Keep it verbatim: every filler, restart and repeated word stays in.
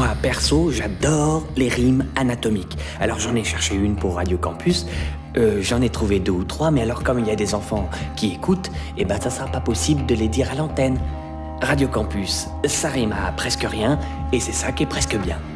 Moi, perso, j'adore les rimes anatomiques. Alors j'en ai cherché une pour Radio Campus. Euh, j'en ai trouvé deux ou trois, mais alors comme il y a des enfants qui écoutent, eh ben ça sera pas possible de les dire à l'antenne. Radio Campus, ça rime à presque rien, et c'est ça qui est presque bien.